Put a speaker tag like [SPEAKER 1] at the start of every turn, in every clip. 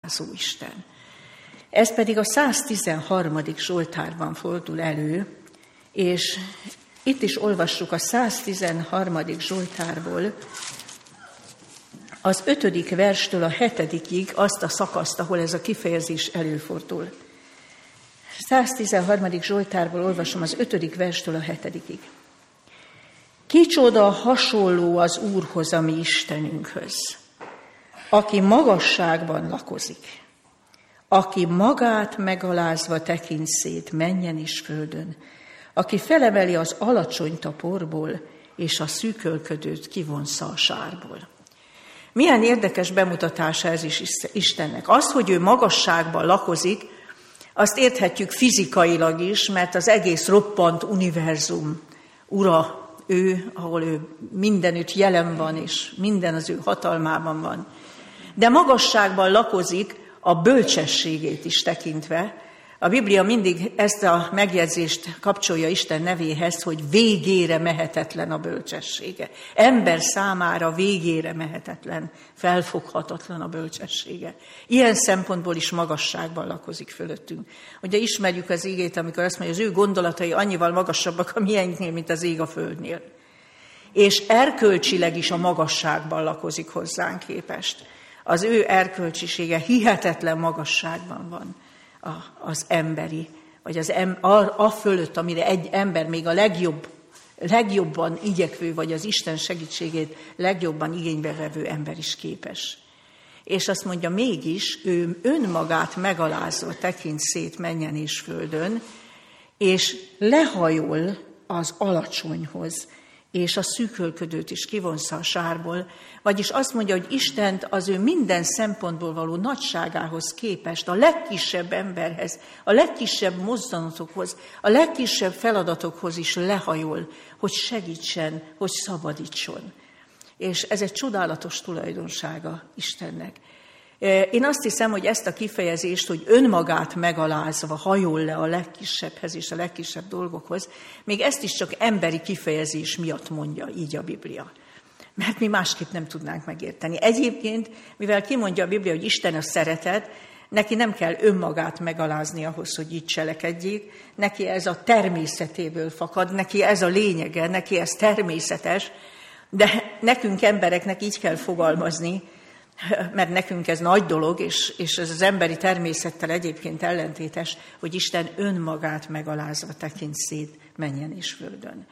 [SPEAKER 1] megalázó Isten. Ez pedig a 113. Zsoltárban fordul elő, és itt is olvassuk a 113. Zsoltárból, az 5. verstől a 7. azt a szakaszt, ahol ez a kifejezés előfordul. 113. Zsoltárból olvasom az 5. verstől a 7. Kicsoda hasonló az Úrhoz, a mi Istenünkhöz, aki magasságban lakozik, aki magát megalázva tekint szét mennyen és földön, aki felemeli az alacsonyt a porból, és a szűkölködőt kivonsza a sárból. Milyen érdekes bemutatása ez is Istennek. Az, hogy ő magasságban lakozik, azt érthetjük fizikailag is, mert az egész roppant univerzum ura ő, ahol ő mindenütt jelen van, és minden az ő hatalmában van. De magasságban lakozik a bölcsességét is tekintve. A Biblia mindig ezt a megjegyzést kapcsolja Isten nevéhez, hogy végére mehetetlen a bölcsessége. Ember számára végére mehetetlen, felfoghatatlan a bölcsessége. Ilyen szempontból is magasságban lakozik fölöttünk. Ugye ismerjük az igét, amikor azt mondja, az ő gondolatai annyival magasabbak a miénknél, mint az ég a földnél. És erkölcsileg is a magasságban lakozik hozzánk képest. Az ő erkölcsisége hihetetlen magasságban van. Az emberi, vagy a fölött, amire egy ember még a legjobban igyekvő, vagy az Isten segítségét legjobban igénybe vevő ember is képes. És azt mondja, mégis ő önmagát megalázva tekint szét mennyen és földön, és lehajol az alacsonyhoz, és a szűkölködőt is kivonsza a sárból, vagyis azt mondja, hogy Istent az ő minden szempontból való nagyságához képest a legkisebb emberhez, a legkisebb mozzanatokhoz, a legkisebb feladatokhoz is lehajol, hogy segítsen, hogy szabadítson. És ez egy csodálatos tulajdonsága Istennek. Én azt hiszem, hogy ezt a kifejezést, hogy önmagát megalázva hajol le a legkisebbhez és a legkisebb dolgokhoz, még ezt is csak emberi kifejezés miatt mondja így a Biblia. Mert mi másképp nem tudnánk megérteni. Egyébként, mivel kimondja a Biblia, hogy Isten a szeretet, neki nem kell önmagát megalázni ahhoz, hogy így cselekedjék, neki ez a természetéből fakad, neki ez a lényege, neki ez természetes, de nekünk embereknek így kell fogalmazni, mert nekünk ez nagy dolog, és ez az emberi természettel egyébként ellentétes, hogy Isten önmagát megalázva tekint szét mennyen és földön.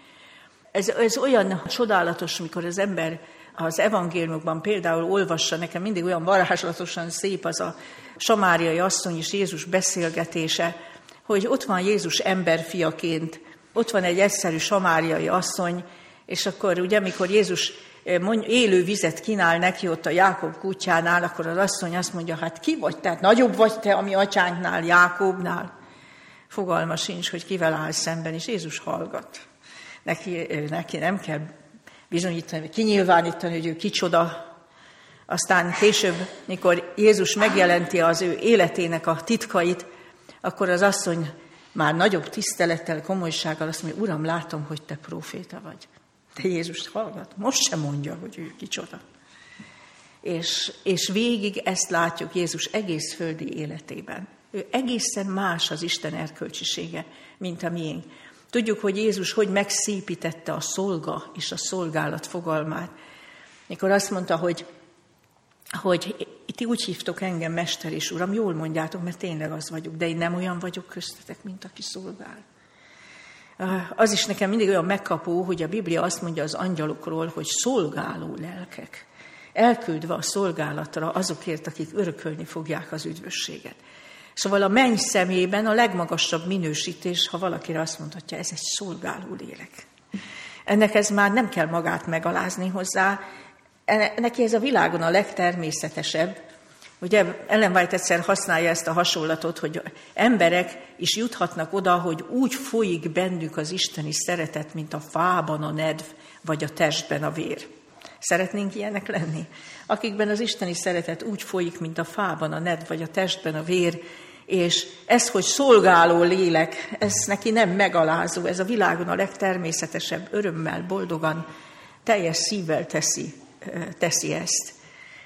[SPEAKER 1] Ez olyan csodálatos, mikor az ember az evangéliumokban például olvassa, nekem mindig olyan varázslatosan szép az a samáriai asszony és Jézus beszélgetése, hogy ott van Jézus emberfiaként, ott van egy egyszerű samáriai asszony, és akkor ugye, amikor Jézus élő vizet kínál neki ott a Jákob kutyánál, akkor az asszony azt mondja, hát ki vagy, tehát nagyobb vagy te a mi atyánknál, Jákobnál? Fogalma sincs, hogy kivel áll szemben, és Jézus hallgat. Neki nem kell bizonyítani, kinyilvánítani, hogy ő kicsoda. Aztán később, mikor Jézus megjelenti az ő életének a titkait, akkor az asszony már nagyobb tisztelettel, komolysággal azt mondja, Uram, látom, hogy te próféta vagy. De Jézus hallgat, most sem mondja, hogy ő kicsoda. És végig ezt látjuk Jézus egész földi életében. Ő egészen más az Isten erkölcsisége, mint a miénk. Tudjuk, hogy Jézus hogy megszépítette a szolga és a szolgálat fogalmát. Mikor azt mondta, hogy ti úgy hívtok engem mester és uram, jól mondjátok, mert tényleg az vagyok, de én nem olyan vagyok köztetek, mint aki szolgál. Az is nekem mindig olyan megkapó, hogy a Biblia azt mondja az angyalokról, hogy szolgáló lelkek, elküldve a szolgálatra azokért, akik örökölni fogják az üdvösséget. Szóval a menny szemében a legmagasabb minősítés, ha valakire azt mondhatja, ez egy szolgáló lélek. Ennek ez már nem kell magát megalázni hozzá, neki ez a világon a legtermészetesebb. Ugye Ellen White egyszer használja ezt a hasonlatot, hogy emberek is juthatnak oda, hogy úgy folyik bennük az isteni szeretet, mint a fában a nedv, vagy a testben a vér. Szeretnénk ilyenek lenni? Akikben az isteni szeretet úgy folyik, mint a fában a nedv, vagy a testben a vér, és ez, hogy szolgáló lélek, ez neki nem megalázó, ez a világon a legtermészetesebb, örömmel, boldogan, teljes szívvel teszi ezt.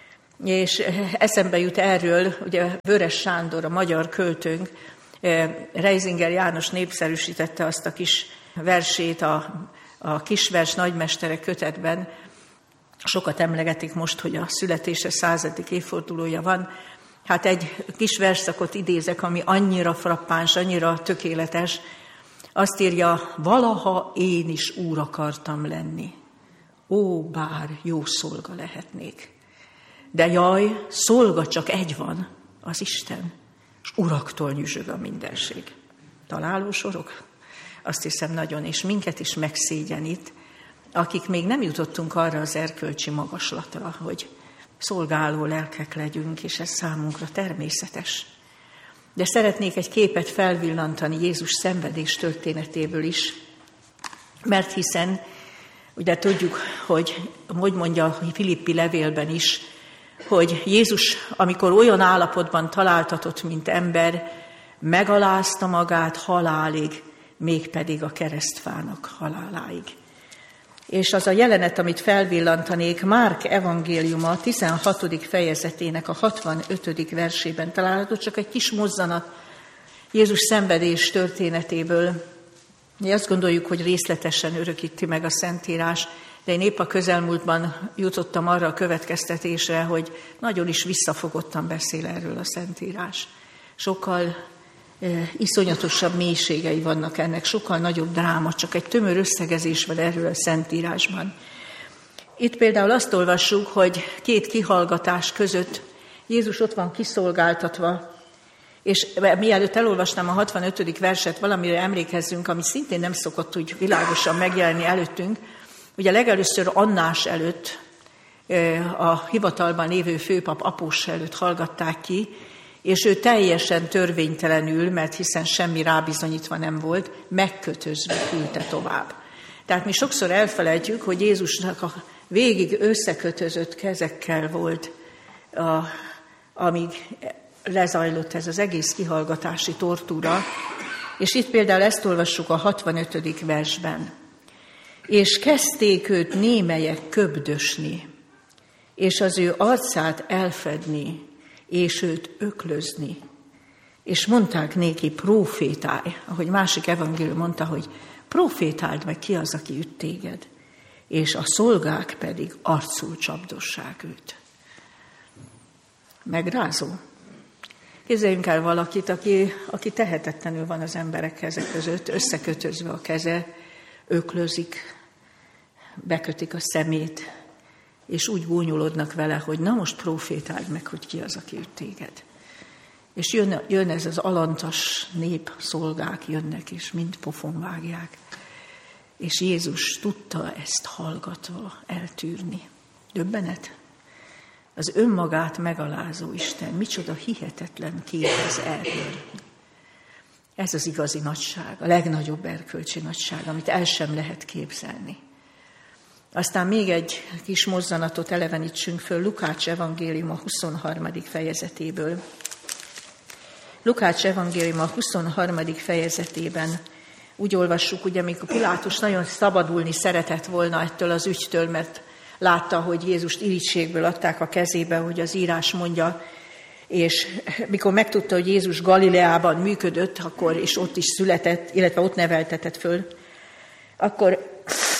[SPEAKER 1] És eszembe jut erről, ugye Vörös Sándor, a magyar költőnk, Reisinger János népszerűsítette azt a kis versét a Kisvers nagymesterek kötetben. Sokat emlegetik most, hogy a születése 100. évfordulója van. Hát egy kis versszakot idézek, ami annyira frappáns, annyira tökéletes. Azt írja, valaha én is úr akartam lenni. Ó, bár jó szolga lehetnék. De jaj, szolga csak egy van, az Isten, és uraktól nyüzsög a mindenség. Találó sorok? Azt hiszem nagyon, és minket is megszégyenít, akik még nem jutottunk arra az erkölcsi magaslatra, hogy szolgáló lelkek legyünk, és ez számunkra természetes. De szeretnék egy képet felvillantani Jézus szenvedés történetéből is, mert hiszen, ugye tudjuk, hogy mondja a Filippi levélben is, hogy Jézus, amikor olyan állapotban találtatott, mint ember, megalázta magát halálig, mégpedig a keresztfának haláláig. És az a jelenet, amit felvillantanék, Márk evangéliuma 16. fejezetének a 65. versében található, csak egy kis mozzanat Jézus szenvedés történetéből. Mi azt gondoljuk, hogy részletesen örökíti meg a Szentírás, de én épp a közelmúltban jutottam arra a következtetésre, hogy nagyon is visszafogottan beszél erről a Szentírás. Sokkal iszonyatosabb mélységei vannak ennek, sokkal nagyobb dráma, csak egy tömör összegezés van erről a Szentírásban. Itt például azt olvassuk, hogy 2 kihallgatás között Jézus ott van kiszolgáltatva, és mielőtt elolvastam a 65. verset, valamire emlékezzünk, ami szintén nem szokott úgy világosan megjelenni előttünk. Ugye legelőször Annás előtt, a hivatalban lévő főpap Após előtt hallgatták ki, és ő teljesen törvénytelenül, mert hiszen semmi rábizonyítva nem volt, megkötözve küldte tovább. Tehát mi sokszor elfelejtjük, hogy Jézusnak a végig összekötözött kezekkel volt, amíg lezajlott ez az egész kihallgatási tortúra, és itt például ezt olvassuk a 65. versben. És kezdték őt némelyek köbdösni, és az ő arcát elfedni, és őt öklözni. És mondták néki, profétálj, ahogy másik evangélium mondta, hogy profétáld meg, ki az, aki üt téged. És a szolgák pedig arcul csapdossák őt. Megrázó. Képzeljünk el valakit, aki tehetetlenül van az emberek keze között, összekötözve a keze, öklözik, bekötik a szemét, és úgy gúnyolodnak vele, hogy na most profétáld meg, hogy ki az, aki üt téged. És jön ez az alantas nép, szolgák jönnek, és mind pofon vágják. És Jézus tudta ezt hallgatva eltűrni. Döbbenet? Az önmagát megalázó Isten, micsoda hihetetlen kép ez erről. Ez az igazi nagyság, a legnagyobb erkölcsi nagyság, amit el sem lehet képzelni. Aztán még egy kis mozzanatot elevenítsünk föl Lukács evangélium a 23. fejezetéből. Lukács evangélium a 23. fejezetében úgy olvassuk, ugye, amikor Pilátus nagyon szabadulni szeretett volna ettől az ügytől, mert látta, hogy Jézust irítségből adták a kezébe, hogy az írás mondja, és mikor megtudta, hogy Jézus Galileában működött, akkor, és ott is született, illetve ott neveltetett föl, akkor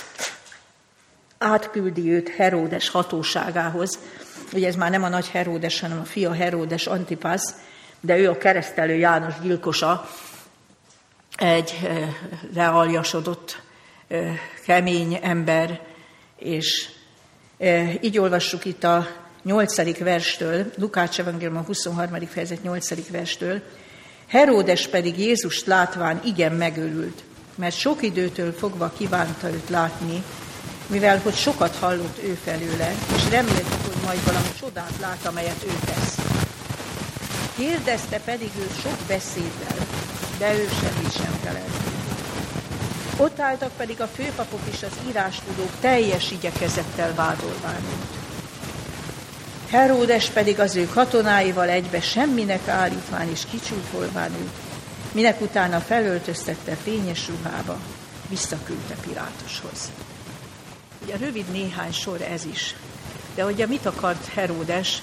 [SPEAKER 1] átküldi őt Heródes hatóságához. Ugye ez már nem a nagy Heródes, hanem a fia Heródes Antipász, de ő a keresztelő János gyilkosa, egy lealjasodott, kemény ember, és így olvassuk itt a 8. verstől, Lukács evangélium a 23. fejezet 8. verstől. Heródes pedig Jézust látván igen megörült, mert sok időtől fogva kívánta őt látni, mivel hogy sokat hallott ő felőle, és remélte, hogy majd valami csodát lát, amelyet ő tesz. Kérdezte pedig őt sok beszéddel, de ő semmit sem felelt. Ott álltak pedig a főpapok és az írástudók teljes igyekezettel vádolván őt. Heródes pedig az ő katonáival egybe semminek állítván és kicsúfolván őt, minek utána felöltöztette fényes ruhába, visszaküldte Pilátushoz. Ugye rövid néhány sor ez is, de ugye mit akart Heródes?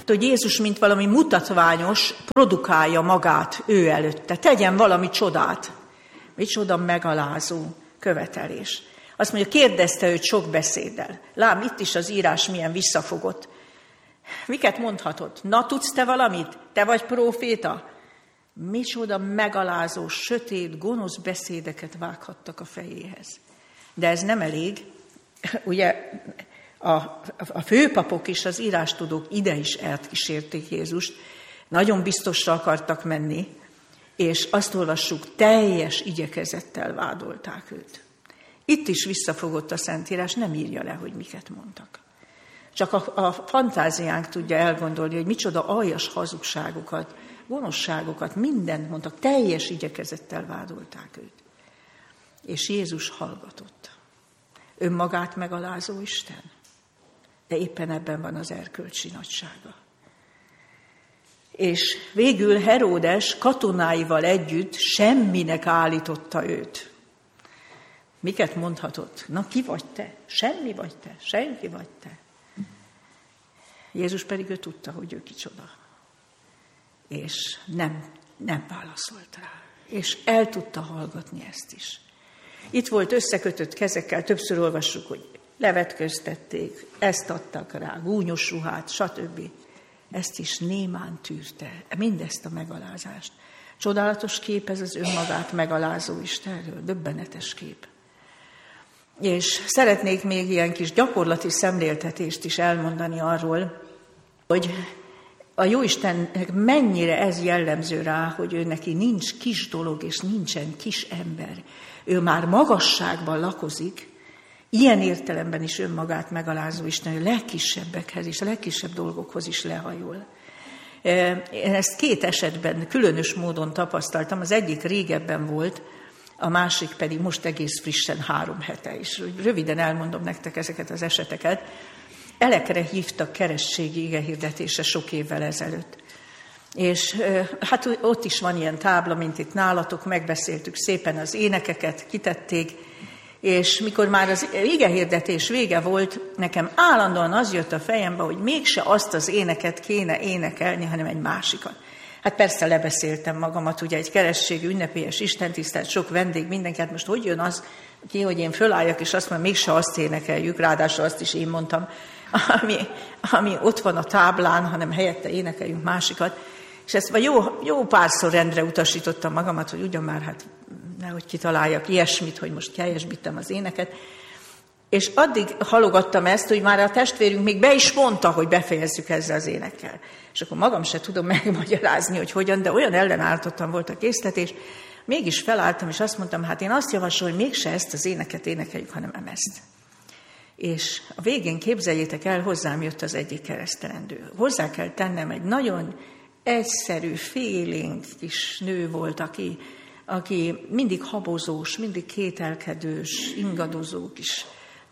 [SPEAKER 1] hogy Jézus, mint valami mutatványos, produkálja magát ő előtte. Tegyen valami csodát. Micsoda megalázó követelés. Azt mondja, kérdezte őt sok beszéddel. Lám, itt is az írás milyen visszafogott. Miket mondhatod? Na, tudsz te valamit? Te vagy próféta? Micsoda megalázó, sötét, gonosz beszédeket vághattak a fejéhez. De ez nem elég. Ugye a főpapok és az írástudók ide is elkísérték Jézust. Nagyon biztosra akartak menni, és azt olvassuk, teljes igyekezettel vádolták őt. Itt is visszafogott a Szentírás, nem írja le, hogy miket mondtak. Csak a fantáziánk tudja elgondolni, hogy micsoda aljas hazugságokat, gonoszságokat, mindent mondtak, teljes igyekezettel vádolták őt. És Jézus hallgatott. Önmagát megalázó Isten. De éppen ebben van az erkölcsi nagysága. És végül Heródes katonáival együtt semminek állította őt. Miket mondhatott? Na, ki vagy te? Semmi vagy te? Senki vagy te? Jézus pedig ő tudta, hogy ő kicsoda. És nem válaszolt rá. És el tudta hallgatni ezt is. Itt volt összekötött kezekkel, többször olvassuk, hogy levetköztették, ezt adtak rá, gúnyos ruhát, stb. Ezt is némán tűrte, mindezt a megalázást. Csodálatos kép ez az önmagát megalázó Istenről, döbbenetes kép. És szeretnék még ilyen kis gyakorlati szemléltetést is elmondani arról, hogy a Jóistennek mennyire ez jellemző rá, hogy ő neki nincs kis dolog, és nincsen kis ember. Ő már magasságban lakozik, ilyen értelemben is önmagát megalázó Isten, hogy a legkisebbekhez és a legkisebb dolgokhoz is lehajol. Én ezt két esetben különös módon tapasztaltam, az egyik régebben volt, a másik pedig most egész frissen 3 hete is. Röviden elmondom nektek ezeket az eseteket. Elekre hívtak keresztségi igehirdetése sok évvel ezelőtt. És hát ott is van ilyen tábla, mint itt nálatok, megbeszéltük szépen az énekeket, kitették, és mikor már az igehirdetés vége volt, nekem állandóan az jött a fejembe, hogy mégse azt az éneket kéne énekelni, hanem egy másikat. Hát persze lebeszéltem magamat, ugye egy keresztségi ünnepélyes istentisztelt, sok vendég, mindenki, hát most hogy jön az ki, hogy én fölálljak, és azt mondom, mégse azt énekeljük, ráadásul azt is én mondtam, ami ott van a táblán, hanem helyette énekeljünk másikat. És ezt jó párszor rendre utasítottam magamat, hogy ugyan már hát nehogy kitaláljak ilyesmit, hogy most helyesbítem az éneket. És addig halogattam ezt, hogy már a testvérünk még be is mondta, hogy befejezzük ezzel az énekkel. És akkor magam se tudom megmagyarázni, hogy hogyan, de olyan ellenálltottan volt a késztetés. Mégis felálltam, és azt mondtam, hát én azt javaslom, hogy mégse ezt az éneket énekeljük, hanem ezt. És a végén képzeljétek el, hozzám jött az egyik keresztelendő. Hozzá kell tennem, egy nagyon egyszerű, félénk kis nő volt, aki mindig habozós, mindig kételkedős, ingadozó kis,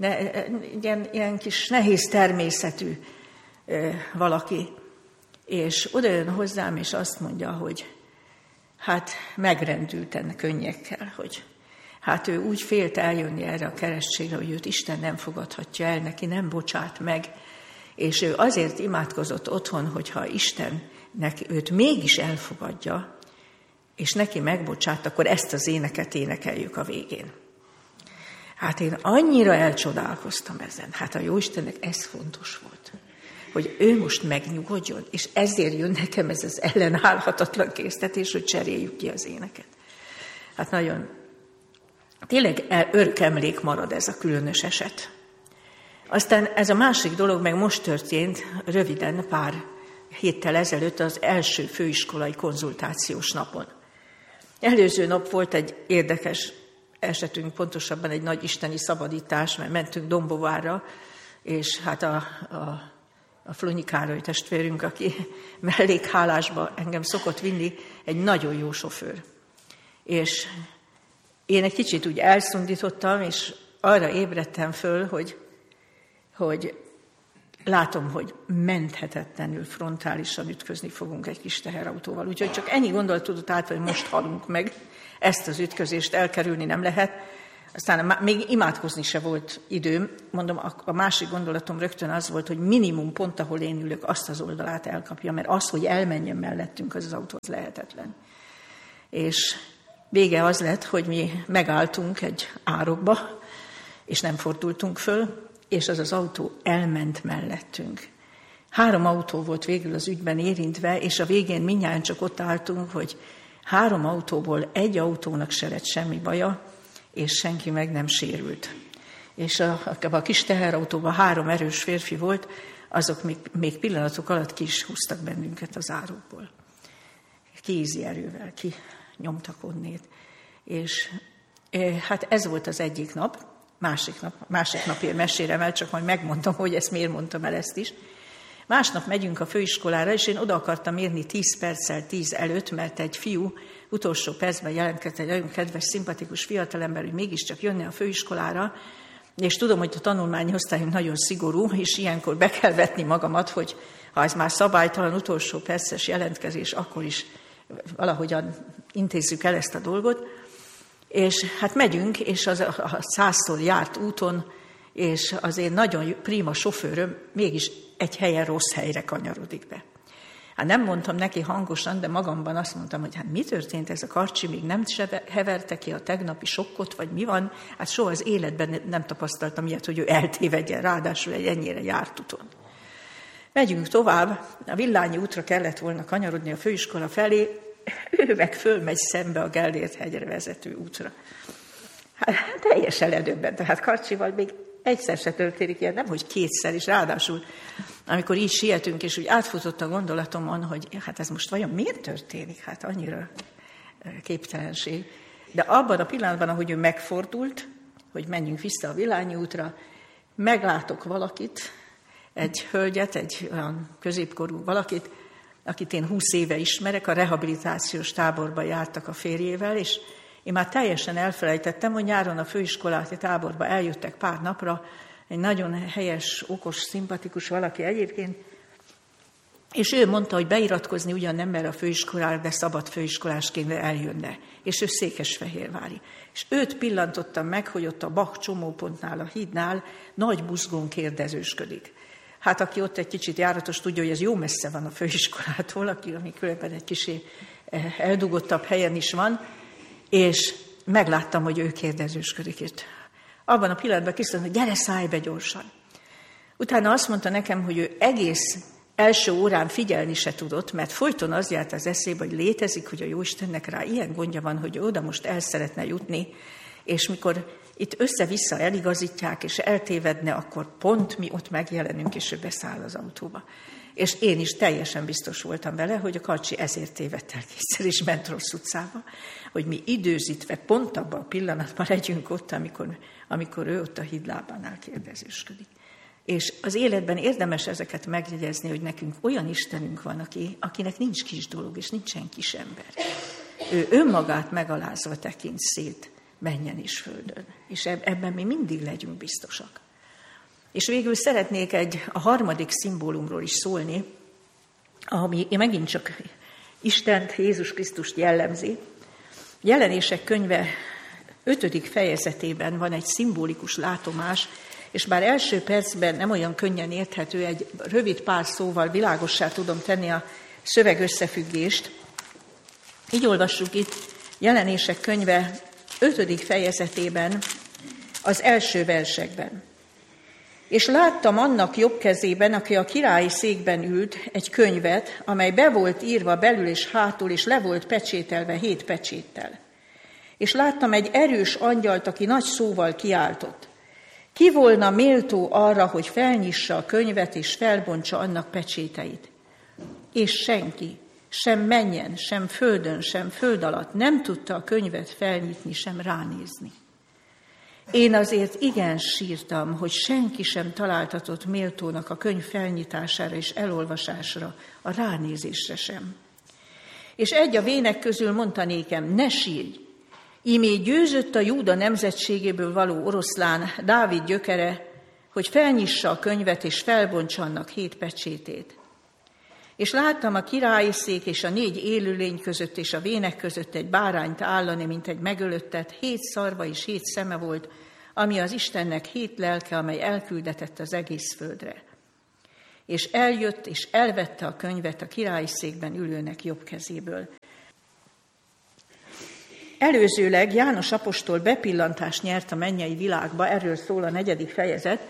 [SPEAKER 1] ilyen kis nehéz természetű valaki. És oda jön hozzám, és azt mondja, hogy hát megrendülten könnyekkel, hogy hát ő úgy félt eljönni erre a keresztségre, hogy őt Isten nem fogadhatja el, neki nem bocsát meg, és ő azért imádkozott otthon, hogyha Istennek őt mégis elfogadja, és neki megbocsát, akkor ezt az éneket énekeljük a végén. Hát én annyira elcsodálkoztam ezen. Hát a Jóistennek ez fontos volt, hogy ő most megnyugodjon, és ezért jön nekem ez az ellenállhatatlan késztetés, hogy cseréljük ki az éneket. Hát nagyon, tényleg örökemlék marad ez a különös eset. Aztán ez a másik dolog meg most történt, röviden, pár héttel ezelőtt az első főiskolai konzultációs napon. Előző nap volt egy érdekes esetünk, pontosabban egy nagy isteni szabadítás, mert mentünk Dombóvárra, és hát a Flonyi Károly testvérünk, aki mellékhálásba engem szokott vinni, egy nagyon jó sofőr. És én egy kicsit úgy elszundítottam, és arra ébredtem föl, hogy látom, hogy menthetetlenül frontálisan ütközni fogunk egy kis teherautóval. Úgyhogy csak ennyi gondolat tudott át, hogy most halunk meg, ezt az ütközést elkerülni nem lehet. Aztán még imádkozni se volt időm. Mondom, a másik gondolatom rögtön az volt, hogy minimum pont, ahol én ülök, azt az oldalát elkapja, mert az, hogy elmenjen mellettünk, az autó, az lehetetlen. És vége az lett, hogy mi megálltunk egy árokba, és nem fordultunk föl, és az autó elment mellettünk. 3 autó volt végül az ügyben érintve, és a végén mindjárt csak ott álltunk, hogy 3 autóból 1 autónak se lett semmi baja, és senki meg nem sérült. És a kis teherautóban 3 erős férfi volt, azok még pillanatok alatt ki is húztak bennünket az árokból. Kézi erővel kinyomtak onnét. És hát ez volt az egyik nap, másik napért mesélem el, csak majd megmondom, hogy ezt miért mondtam el ezt is. Másnap megyünk a főiskolára, és én oda akartam érni 10 perccel 10 előtt, mert egy fiú utolsó percben jelentkezett, egy nagyon kedves, szimpatikus fiatalember, hogy mégiscsak jönne a főiskolára, és tudom, hogy a tanulmányi osztályunk nagyon szigorú, és ilyenkor be kell vetni magamat, hogy ha ez már szabálytalan utolsó perces jelentkezés, akkor is valahogyan intézzük el ezt a dolgot. És hát megyünk, és a 100-szor járt úton, és az én nagyon prima sofőröm mégis egy helyen rossz helyre kanyarodik be. Hát nem mondtam neki hangosan, de magamban azt mondtam, hogy hát mi történt, ez a karcsi még nem heverte ki a tegnapi sokkot, vagy mi van? Hát soha az életben nem tapasztaltam ilyet, hogy ő eltévedjen, ráadásul egy ennyire járt úton. Megyünk tovább, a Villányi útra kellett volna kanyarodni a főiskola felé, ő meg fölmegy szembe a Gellért-hegyre vezető útra. Hát teljesen ledöbbent, tehát karcsival még egyszer se történik ilyen, nem hogy 2-szer is, ráadásul amikor így sietünk, és úgy átfutott a gondolatomon, hogy hát ez most vajon miért történik? Hát annyira képtelenség. De abban a pillanatban, ahogy ő megfordult, hogy menjünk vissza a Villányi útra, meglátok valakit, egy hölgyet, egy olyan középkorú valakit, akit én 20 éve ismerek, a rehabilitációs táborba jártak a férjével, és én már teljesen elfelejtettem, hogy nyáron a főiskolati táborba eljöttek pár napra, egy nagyon helyes, okos, szimpatikus valaki egyébként, és ő mondta, hogy beiratkozni ugyan nem mer a főiskolára, de szabad főiskolásként eljönne. És ő székesfehérvári. És őt pillantottam meg, hogy ott a Bach csomópontnál, a hídnál nagy buzgón kérdezősködik. Hát aki ott egy kicsit járatos, tudja, hogy ez jó messze van a főiskolától, ami különben egy kicsi eldugottabb helyen is van, és megláttam, hogy ő kérdezősködik itt. Abban a pillanatban kiszóltam, hogy gyere, szállj be gyorsan. Utána azt mondta nekem, hogy ő egész első órán figyelni se tudott, mert folyton az járt az eszébe, hogy létezik, hogy a Jóistennek rá ilyen gondja van, hogy oda most el szeretne jutni, és mikor itt össze-vissza eligazítják, és eltévedne, akkor pont mi ott megjelenünk, és ő beszáll az autóba. És én is teljesen biztos voltam vele, hogy a karcsi ezért tévedt el kétszer, és ment rossz utcába, hogy mi időzítve pont abban a pillanatban legyünk ott, amikor ő ott a hídlábánál kérdezősködik. És az életben érdemes ezeket megjegyezni, hogy nekünk olyan Istenünk van, akinek nincs kis dolog, és nincsen kis ember. Ő önmagát megalázva tekint szét mennyen is földön. És ebben mi mindig legyünk biztosak. És végül szeretnék a harmadik szimbólumról is szólni, ami megint csak Istent, Jézus Krisztust jellemzi. Jelenések könyve 5. fejezetében van egy szimbolikus látomás, és bár első percben nem olyan könnyen érthető, egy rövid pár szóval világossá tudom tenni a szöveg összefüggést. Így olvassuk itt Jelenések könyve 5. fejezetében, az első versekben. És láttam annak jobb kezében, aki a királyi székben ült, egy könyvet, amely be volt írva belül és hátul, és le volt pecsételve 7 pecséttel. És láttam egy erős angyalt, aki nagy szóval kiáltott. Ki volna méltó arra, hogy felnyissa a könyvet, és felbontsa annak pecséteit? És senki, sem mennyen, sem földön, sem föld alatt nem tudta a könyvet felnyitni, sem ránézni. Én azért igen sírtam, hogy senki sem találtatott méltónak a könyv felnyitására és elolvasásra, a ránézésre sem. És egy a vének közül mondta nékem, ne sírj, ímé győzött a Júda nemzetségéből való oroszlán, Dávid gyökere, hogy felnyissa a könyvet és felbontsa annak 7 pecsétét. És láttam a királyi szék és a 4 élőlény között és a vének között egy bárányt állani, mint egy megölöttet, 7 szarva és 7 szeme volt, ami az Istennek 7 lelke, amely elküldetett az egész földre. És eljött, és elvette a könyvet a királyi székben ülőnek jobb kezéből. Előzőleg János apostol bepillantást nyert a mennyei világba, erről szól a 4. fejezet,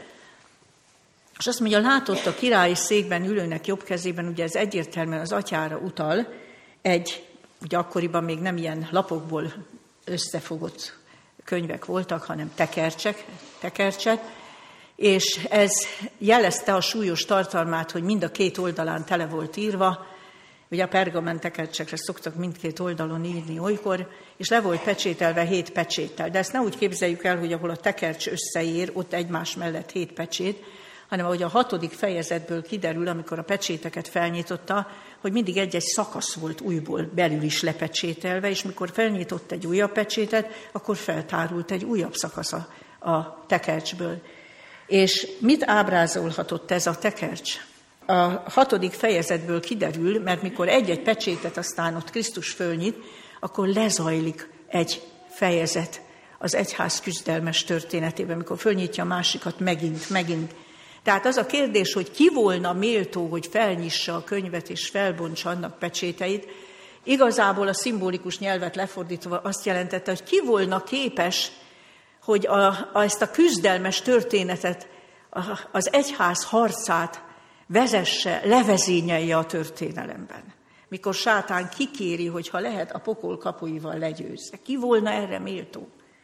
[SPEAKER 1] és azt mondja, látott a királyi székben ülőnek jobb kezében, ugye ez egyértelműen az atyára utal, ugye akkoriban még nem lapokból összefogott könyvek voltak, hanem tekercsek, és ez jelezte a súlyos tartalmát, hogy mind a 2 oldalán tele volt írva, ugye a pergament tekercsekre szoktak mindkét oldalon írni olykor, és le volt pecsételve 7 pecséttel. De ezt ne úgy képzeljük el, hogy ahol a tekercs összeér, ott egymás mellett 7 pecsét, hanem ahogy a 6. fejezetből kiderül, amikor a pecséteket felnyitotta, hogy mindig egy-egy szakasz volt újból belül is lepecsételve, és mikor felnyitott egy újabb pecsétet, akkor feltárult egy újabb szakasz a tekercsből. És mit ábrázolhatott ez a tekercs? A 6. fejezetből kiderül, mert mikor egy-egy pecsétet aztán ott Krisztus fölnyit, akkor lezajlik egy fejezet az egyház küzdelmes történetében, mikor fölnyitja a másikat megint. Tehát az a kérdés, hogy ki volna méltó, hogy felnyissa a könyvet és felbontsa annak pecséteit, igazából a szimbolikus nyelvet lefordítva azt jelentette, hogy ki volna képes, hogy ezt a küzdelmes történetet, az egyház harcát vezesse, levezényelje a történelemben. Mikor sátán kikéri, hogy ha lehet, a pokol kapuival legyőzze. Ki volna erre méltó?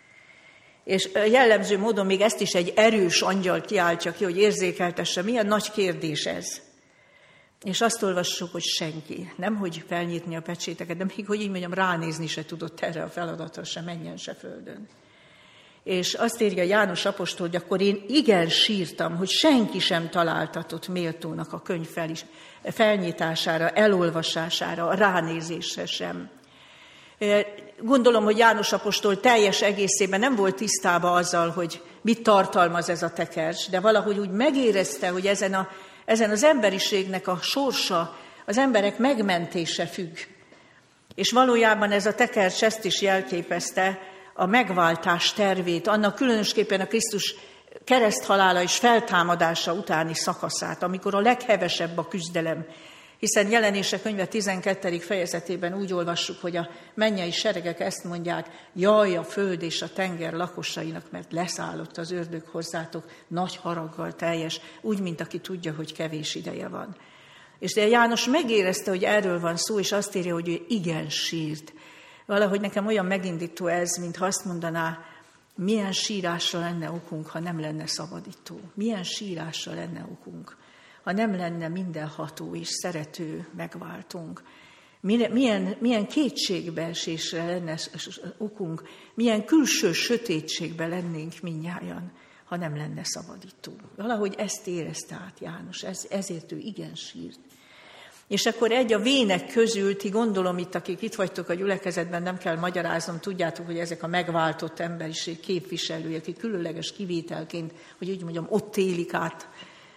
[SPEAKER 1] És jellemző módon még ezt is egy erős angyal kiáltja ki, hogy érzékeltesse, milyen nagy kérdés ez. És azt olvassuk, hogy senki, nem hogy felnyitni a pecséteket, de még, hogy így mondjam, ránézni se tudott erre a feladatra, se menjen, se földön. És azt írja János apostol, hogy akkor én igen sírtam, hogy senki sem találtatott méltónak a könyv felnyitására, elolvasására, a ránézésre sem. Gondolom, hogy János apostol teljes egészében nem volt tisztában azzal, hogy mit tartalmaz ez a tekercs, de valahogy úgy megérezte, hogy ezen az emberiségnek a sorsa, az emberek megmentése függ. És valójában ez a tekercs ezt is jelképezte, a megváltás tervét, annak különösképpen a Krisztus kereszthalála és feltámadása utáni szakaszát, amikor a leghevesebb a küzdelem. Hiszen Jelenések könyve 12. fejezetében úgy olvassuk, hogy a mennyei seregek ezt mondják, jaj a föld és a tenger lakosainak, mert leszállott az ördög hozzátok, nagy haraggal teljes, úgy, mint aki tudja, hogy kevés ideje van. És de János megérezte, hogy erről van szó, és azt írja, hogy ő igen sírt. Valahogy nekem olyan megindító ez, mintha azt mondaná, milyen sírásra lenne okunk, ha nem lenne szabadító. Milyen sírásra lenne okunk, ha nem lenne mindenható és szerető megváltunk. Milyen kétségbeesésre lenne okunk, milyen külső sötétségben lennénk mindnyájan, ha nem lenne szabadító. Valahogy ezt érezte át János, ezért ő igen sírt. És akkor egy a vének közül, ti gondolom itt, akik itt vagytok a gyülekezetben, nem kell magyaráznom, tudjátok, hogy ezek a megváltott emberiség képviselői, akik különleges kivételként, hogy úgy mondjam, ott élik át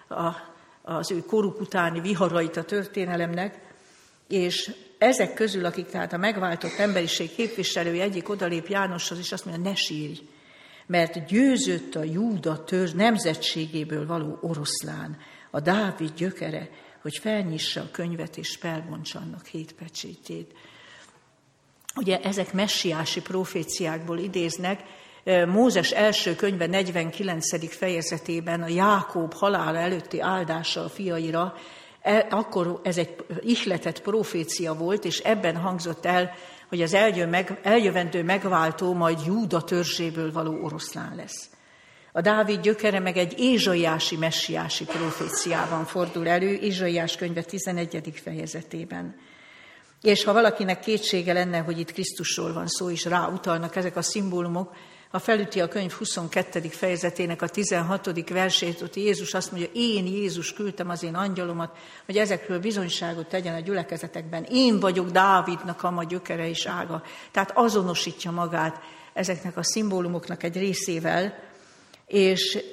[SPEAKER 1] az ő koruk utáni viharait a történelemnek, és ezek közül, akik tehát a megváltott emberiség képviselői, egyik odalép Jánoshoz, és azt mondja, ne sírj, mert győzött a Júda nemzetségéből való oroszlán, a Dávid gyökere, hogy felnyissa a könyvet és felbontsa annak 7 pecsétjét. Ugye ezek messiási proféciákból idéznek, Mózes első könyve 49. fejezetében a Jákob halála előtti áldása a fiaira, akkor ez egy ihletett profécia volt, és ebben hangzott el, hogy az eljövendő megváltó majd Júda törzséből való oroszlán lesz. A Dávid gyökere meg egy ézsaiási messiási proféciában fordul elő, Ézsaiás könyve 11. fejezetében. És ha valakinek kétsége lenne, hogy itt Krisztusról van szó, és ráutalnak ezek a szimbólumok, ha felüti a könyv 22. fejezetének a 16. versét, ott Jézus azt mondja, én Jézus küldtem az én angyalomat, hogy ezekről bizonyságot tegyen a gyülekezetekben. Én vagyok Dávidnak a gyökere és ága. Tehát azonosítja magát ezeknek a szimbólumoknak egy részével, és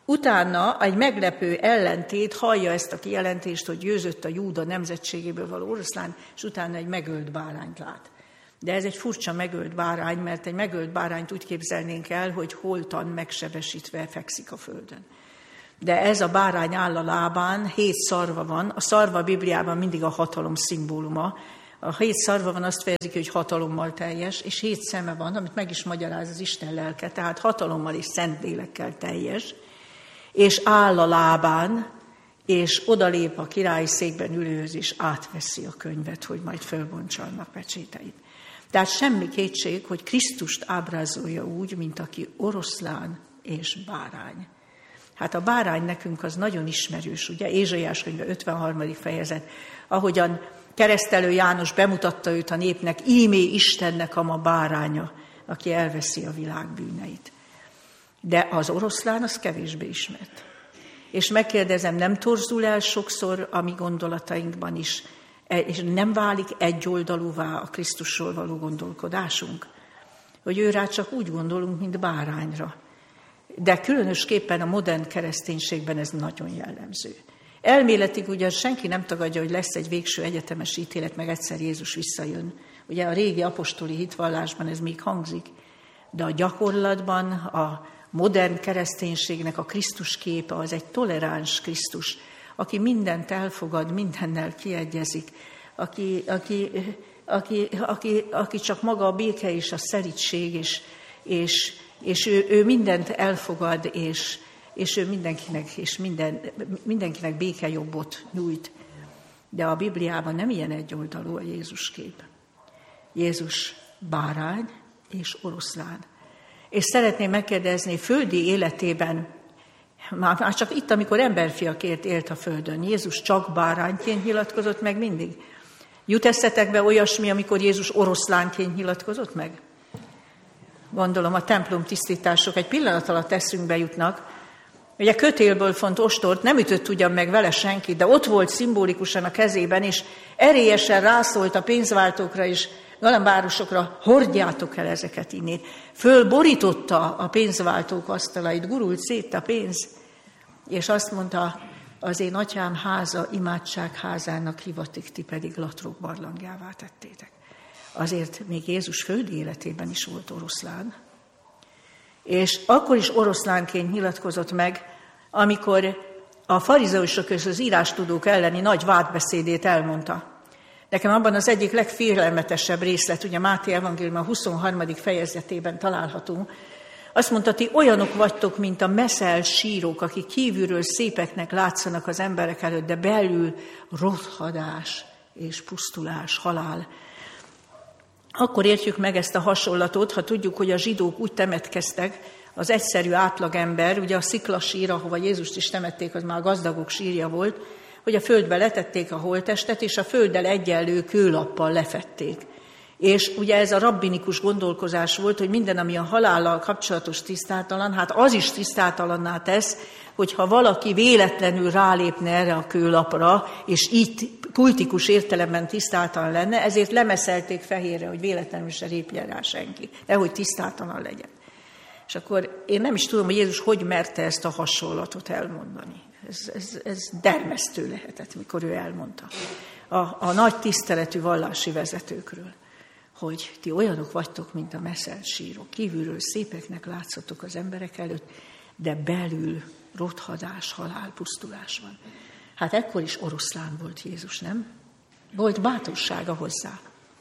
[SPEAKER 1] Utána egy meglepő ellentét hallja ezt a kijelentést, hogy győzött a Júda nemzetségéből való oroszlán, és utána egy megölt bárányt lát. De ez egy furcsa megölt bárány, mert egy megölt bárányt úgy képzelnénk el, hogy holtan megsebesítve fekszik a földön. De ez a bárány áll a lábán, 7 szarva van. A szarva a Bibliában mindig a hatalom szimbóluma. A 7 szarva van, azt fejezik, hogy hatalommal teljes, és 7 szeme van, amit meg is magyaráz az Isten lelke, tehát hatalommal és szentlélekkel teljes, és áll a lábán, és odalép a királyi székben ülőhöz, és átveszi a könyvet, hogy majd fölbontsa annak pecséteit. Tehát semmi kétség, hogy Krisztust ábrázolja úgy, mint aki oroszlán és bárány. Hát a bárány nekünk az nagyon ismerős, ugye? Ézsaiás könyve 53. fejezet, ahogyan keresztelő János bemutatta őt a népnek, ímé Istennek a ma báránya, aki elveszi a világ bűneit. De az oroszlán az kevésbé ismert. És megkérdezem, nem torzul el sokszor a mi gondolatainkban is, és nem válik egyoldalúvá a Krisztusról való gondolkodásunk? Hogy őrá csak úgy gondolunk, mint bárányra. De különösképpen a modern kereszténységben ez nagyon jellemző. Elméletig ugyan senki nem tagadja, hogy lesz egy végső egyetemes ítélet, meg egyszer Jézus visszajön. Ugye a régi apostoli hitvallásban ez még hangzik, de a gyakorlatban a modern kereszténységnek a Krisztus képe az egy toleráns Krisztus, aki mindent elfogad, mindennel kiegyezik, aki csak maga a béke és a szelídség, és ő mindent elfogad, és ő mindenkinek békejobbot nyújt. De a Bibliában nem ilyen egyoldalú a Jézus kép. Jézus bárány és oroszlán. És szeretném megkérdezni, földi életében, már csak itt, amikor emberfiakért élt a földön, Jézus csak bárányként nyilatkozott meg mindig? Jut eszetekbe olyasmi, amikor Jézus oroszlánként nyilatkozott meg? Gondolom a templom tisztítások egy pillanat alatt eszünkbe jutnak. Ugye kötélből font ostort nem ütött ugyan meg vele senki, de ott volt szimbolikusan a kezében, és erélyesen rászólt a pénzváltókra és galambárosokra, hordjátok el ezeket innét. Fölborította a pénzváltók asztalait, gurult szét a pénz, és azt mondta, az én atyám háza imádságházának hivatik, ti pedig latrok barlangjává tettétek. Azért még Jézus földi életében is volt oroszlán. És akkor is oroszlánként nyilatkozott meg, amikor a farizeusok és az írástudók elleni nagy vádbeszédét elmondta. Nekem abban az egyik legfélelmetesebb részlet, ugye Máté evangélium a 23. fejezetében található, azt mondta, ti olyanok vagytok, mint a meszelt sírok, akik kívülről szépeknek látszanak az emberek előtt, de belül rothadás és pusztulás, halál. Akkor értjük meg ezt a hasonlatot, ha tudjuk, hogy a zsidók úgy temetkeztek, az egyszerű átlagember, ugye a sziklasír, ahova Jézust is temették, az már a gazdagok sírja volt, hogy a földbe letették a holttestet, és a földdel egyenlő kőlappal lefették. És ugye ez a rabbinikus gondolkozás volt, hogy minden, ami a halállal kapcsolatos tisztátalan, hát az is tisztátalanná tesz, hogyha valaki véletlenül rálépne erre a kőlapra, és így kultikus értelemben tisztátalan lenne, ezért lemeszelték fehérre, hogy véletlenül se lépjen rá senki, de hogy tisztátalan legyen. És akkor én nem is tudom, hogy Jézus hogy merte ezt a hasonlatot elmondani. Ez dermesztő lehetett, mikor ő elmondta a nagy tiszteletű vallási vezetőkről, hogy ti olyanok vagytok, mint a meszelt sírok. Kívülről szépeknek látszatok az emberek előtt, de belül rothadás, halál, pusztulás van. Hát ekkor is oroszlán volt Jézus, nem? Volt bátorsága hozzá.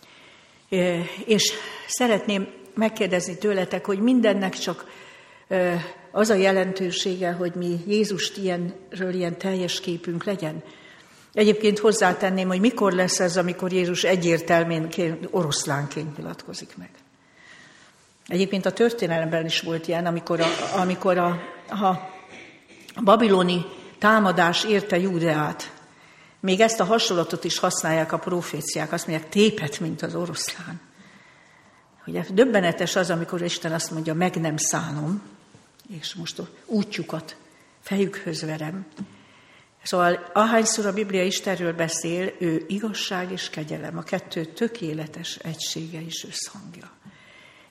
[SPEAKER 1] És szeretném megkérdezni tőletek, hogy mindennek csak az a jelentősége, hogy mi Jézust ilyen teljes képünk legyen. Egyébként hozzátenném, hogy mikor lesz ez, amikor Jézus egyértelműen oroszlánként nyilatkozik meg. Egyébként a történelemben is volt ilyen, amikor a babiloni támadás érte Júdeát. Még ezt a hasonlatot is használják a proféciák, azt mondják, tépet, mint az oroszlán. Ugye döbbenetes az, amikor Isten azt mondja, meg nem szánom, és most útjukat fejükhöz verem. Szóval ahányszor a Biblia Istenről beszél, ő igazság és kegyelem, a kettő tökéletes egysége és összhangja.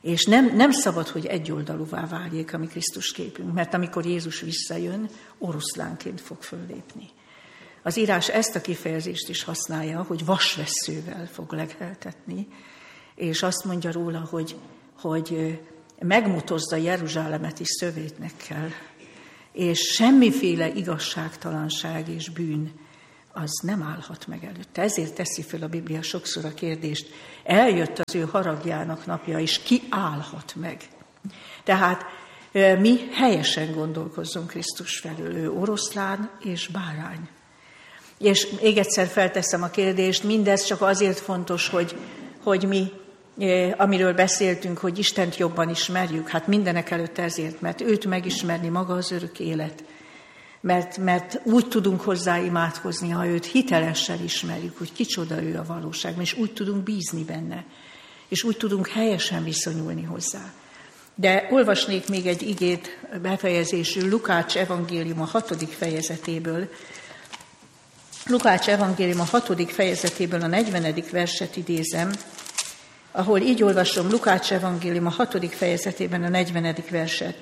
[SPEAKER 1] És nem szabad, hogy egyoldalúvá váljék a mi Krisztus képünk, mert amikor Jézus visszajön, oroszlánként fog föllépni. Az írás ezt a kifejezést is használja, hogy vasvesszővel fog legeltetni, és azt mondja róla, hogy megmutozza Jeruzsálemet is szövétnekkel, és semmiféle igazságtalanság és bűn az nem állhat meg előtte. Ezért teszi föl a Biblia sokszor a kérdést, eljött az ő haragjának napja, és ki állhat meg? Tehát mi helyesen gondolkozzunk Krisztus felől, ő oroszlán és bárány. És még egyszer felteszem a kérdést, mindez csak azért fontos, hogy mi, amiről beszéltünk, hogy Istent jobban ismerjük, hát mindenek előtt ezért, mert őt megismerni maga az örök élet. Mert úgy tudunk hozzá imádkozni, ha őt hitelesen ismerjük, hogy kicsoda ő a valóságban, és úgy tudunk bízni benne, és úgy tudunk helyesen viszonyulni hozzá. De olvasnék még egy igét befejezésül Lukács evangélium a 6. fejezetéből. Lukács evangélium a 6. fejezetéből a 40. verset idézem, ahol így olvasom Lukács evangélium a 6. fejezetében a 40. verset.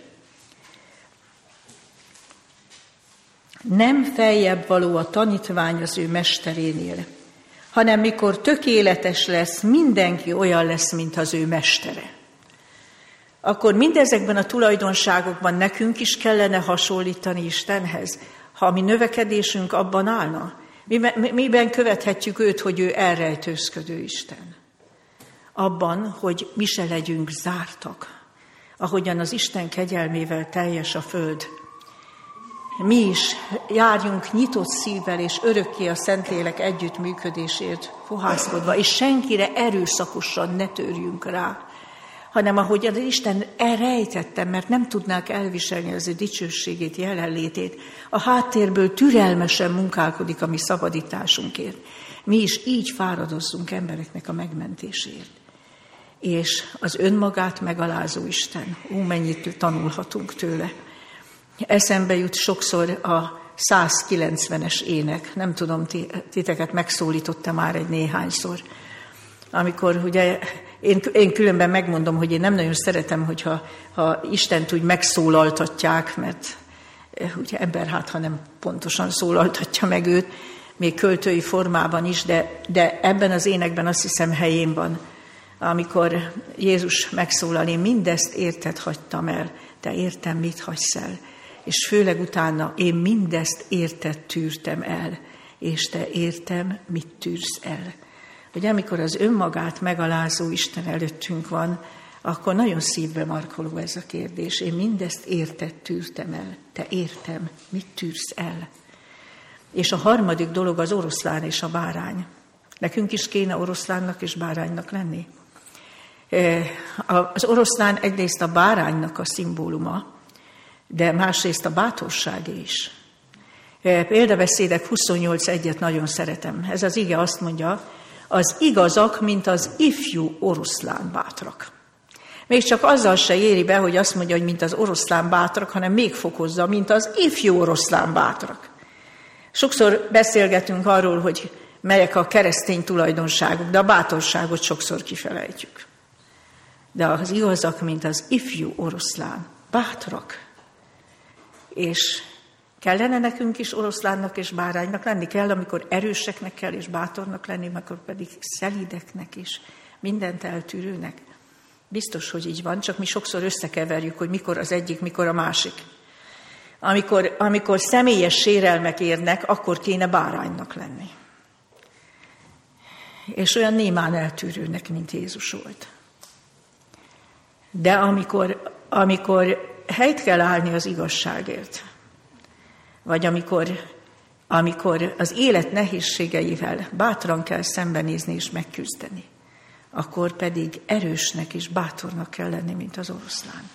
[SPEAKER 1] Nem feljebb való a tanítvány az ő mesterénél, hanem mikor tökéletes lesz, mindenki olyan lesz, mint az ő mestere. Akkor mindezekben a tulajdonságokban nekünk is kellene hasonlítani Istenhez, ha a mi növekedésünk abban állna. Miben követhetjük őt, hogy ő elrejtőzködő Isten? Abban, hogy mi se legyünk zártak, ahogyan az Isten kegyelmével teljes a föld. Mi is járjunk nyitott szívvel és örökké a Szentlélek együttműködésért fohászkodva, és senkire erőszakosan ne törjünk rá, hanem ahogy az Isten elrejtette, mert nem tudnák elviselni az ő dicsőségét, jelenlétét, a háttérből türelmesen munkálkodik a mi szabadításunkért. Mi is így fáradozzunk embereknek a megmentésért. És az önmagát megalázó Isten, mennyit tanulhatunk tőle. Eszembe jut sokszor a 190-es ének, nem tudom, titeket megszólította már egy néhányszor. Amikor ugye én különben megmondom, hogy én nem nagyon szeretem, hogyha Istent úgy megszólaltatják, mert ugye ember ha nem pontosan szólaltatja meg őt, még költői formában is, de ebben az énekben azt hiszem helyén van, amikor Jézus megszólal, én mindezt érted hagytam el, te értem mit hagysz el, és főleg utána én mindezt érted tűrtem el, és te értem mit tűrsz el. Hogy amikor az önmagát megalázó Isten előttünk van, akkor nagyon szívbe markoló ez a kérdés. Én mindezt érted tűrtem el, te értem mit tűrsz el. És a harmadik dolog az oroszlán és a bárány. Nekünk is kéne oroszlánnak és báránynak lenni. Az oroszlán egyrészt a báránynak a szimbóluma, de másrészt a bátorságé is. Példabeszédek 28.1-et nagyon szeretem. Ez az ige azt mondja, az igazak, mint az ifjú oroszlán bátrak. Még csak azzal se éri be, hogy azt mondja, hogy mint az oroszlán bátrak, hanem még fokozza, mint az ifjú oroszlán bátrak. Sokszor beszélgetünk arról, hogy melyek a keresztény tulajdonságok, de a bátorságot sokszor kifelejtjük. De az igazak, mint az ifjú oroszlán bátrak. És kellene nekünk is oroszlánnak és báránynak lenni? Kell, amikor erőseknek kell és bátornak lenni, akkor pedig szelídeknek és mindent eltűrőnek. Biztos, hogy így van, csak mi sokszor összekeverjük, hogy mikor az egyik, mikor a másik. Amikor személyes sérelmek érnek, akkor kéne báránynak lenni. És olyan némán eltűrőnek, mint Jézus volt. De amikor helyt kell állni az igazságért, vagy amikor az élet nehézségeivel bátran kell szembenézni és megküzdeni, akkor pedig erősnek és bátornak kell lenni, mint az oroszlán.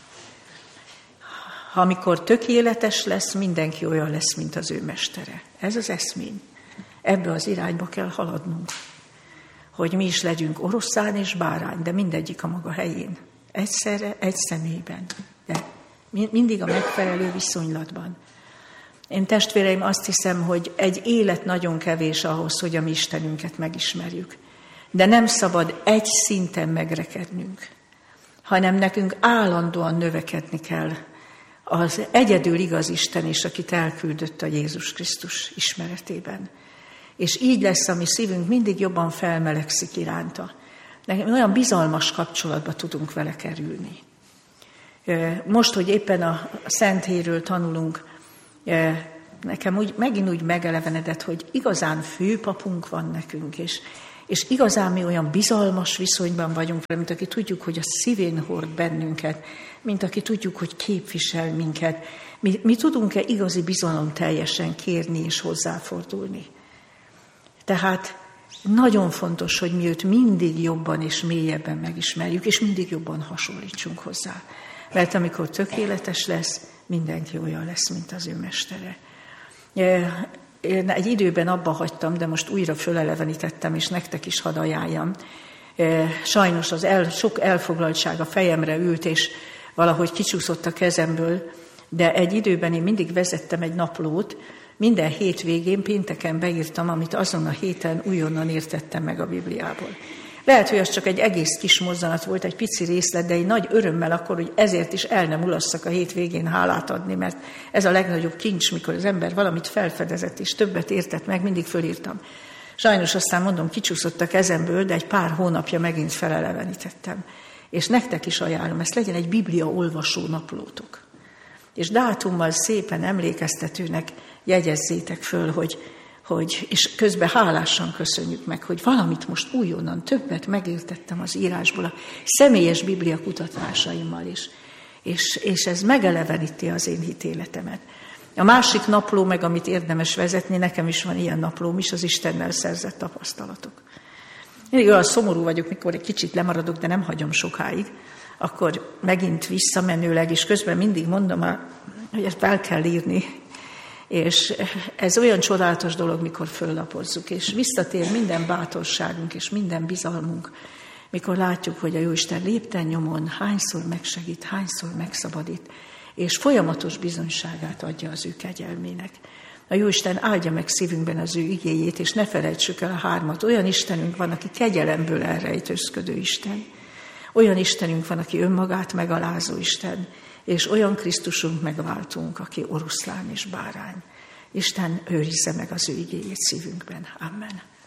[SPEAKER 1] Amikor tökéletes lesz, mindenki olyan lesz, mint az ő mestere. Ez az eszmény. Ebbe az irányba kell haladnunk. Hogy mi is legyünk oroszlán és bárány, de mindegyik a maga helyén. Egyszerre, egy személyben, de mindig a megfelelő viszonylatban. Én testvéreim azt hiszem, hogy egy élet nagyon kevés ahhoz, hogy a mi Istenünket megismerjük. De nem szabad egy szinten megrekednünk, hanem nekünk állandóan növekedni kell az egyedül igaz Isten és akit elküldött a Jézus Krisztus ismeretében. És így lesz a mi szívünk mindig jobban felmelegszik iránta. Olyan bizalmas kapcsolatba tudunk vele kerülni. Most, hogy éppen a Szenthelyről tanulunk, nekem megint úgy megelevenedett, hogy igazán főpapunk van nekünk, és igazán mi olyan bizalmas viszonyban vagyunk vele, mint aki tudjuk, hogy a szívén hord bennünket, mint aki tudjuk, hogy képvisel minket. Mi tudunk-e igazi bizalom teljesen kérni és hozzáfordulni? Tehát nagyon fontos, hogy mi őt mindig jobban és mélyebben megismerjük, és mindig jobban hasonlítsunk hozzá. Mert amikor tökéletes lesz, mindenki olyan lesz, mint az ő mestere. Én egy időben abba hagytam, de most újra fölelevenítettem, és nektek is hadd ajánljam. Sajnos sok elfoglaltság a fejemre ült, és valahogy kicsúszott a kezemből, de egy időben én mindig vezettem egy naplót, minden hétvégén, pénteken beírtam, amit azon a héten újonnan értettem meg a Bibliából. Lehet, hogy az csak egy egész kis mozzanat volt, egy pici részlet, de egy nagy örömmel akkor, hogy ezért is el nem ulasszak a hétvégén hálát adni, mert ez a legnagyobb kincs, mikor az ember valamit felfedezett és többet értett meg, mindig fölírtam. Sajnos aztán mondom, kicsúszott a kezemből, de egy pár hónapja megint felelevenítettem. És nektek is ajánlom, ezt legyen egy Biblia olvasó naplótok. És dátummal szépen emlékeztetőnek jegyezzétek föl, és közben hálásan köszönjük meg, hogy valamit most újonnan többet megértettem az írásból a személyes Biblia kutatásaimmal is. És ez megeleveníti az én hitéletemet. A másik napló meg, amit érdemes vezetni, nekem is van ilyen naplóm is, az Istennel szerzett tapasztalatok. Mindig olyan szomorú vagyok, mikor egy kicsit lemaradok, de nem hagyom sokáig, akkor megint visszamenőleg, és közben mindig mondom, hogy ezt el kell írni. És ez olyan csodálatos dolog, mikor föllapozzuk, és visszatér minden bátorságunk és minden bizalmunk, mikor látjuk, hogy a Jóisten lépten nyomon hányszor megsegít, hányszor megszabadít, és folyamatos bizonyságát adja az ő kegyelmének. A Jóisten áldja meg szívünkben az ő igéjét, és ne felejtsük el a 3. Olyan Istenünk van, aki kegyelemből elrejtőzködő Isten. Olyan Istenünk van, aki önmagát megalázó Isten, és olyan Krisztusunk megváltunk, aki oroszlán és bárány. Isten őrizze meg az ő igéjét szívünkben. Amen.